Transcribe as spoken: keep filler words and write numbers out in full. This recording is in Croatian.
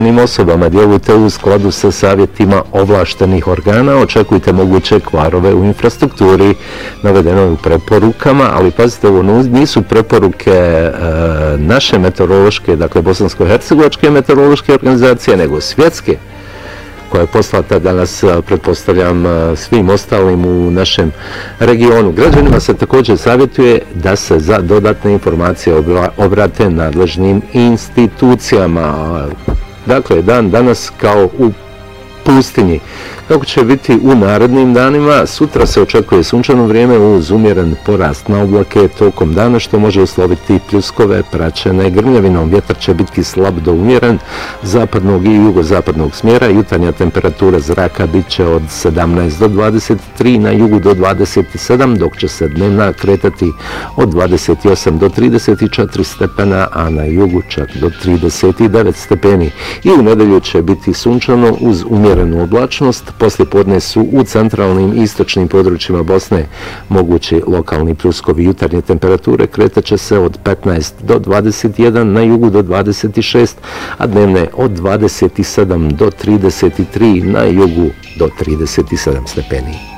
osobama djelujte u skladu sa savjetima ovlaštenih organa, očekujte moguće kvarove u infrastrukturi, navedeno je u preporukama, ali pazite, ovo nisu preporuke e, naše meteorološke, dakle bosansko-hercegovačke meteorološke organizacije, nego svjetske, koja je poslata danas, pretpostavljam, svim ostalim u našem regionu. Građanima se također savjetuje da se za dodatne informacije obrate nadležnim institucijama. Dakle, dan danas kao u pustinji. Kako će biti u narednim danima? Sutra se očekuje sunčano vrijeme uz umjeren porast na oblake tokom dana, što može usloviti pljuskove praćene grmljavinom. Vjetar će biti slab do umjeren zapadnog i jugozapadnog smjera. Jutarnja temperatura zraka bit će od sedamnaest do dvadeset tri, na jugu do dvadeset sedam, dok će se dnevna kretati od dvadeset osam do trideset četiri stepena, a na jugu čak do trideset devet stepeni. I u nedelju će biti sunčano uz umjerenu oblačnost. Poslijepodne su u centralnim i istočnim područjima Bosne mogući lokalni pljuskovi. Jutarnje temperature kretat će se od petnaest do dvadeset jedan, na jugu do dvadeset šest, a dnevne od dvadeset sedam do trideset tri, na jugu do trideset sedam stepeni.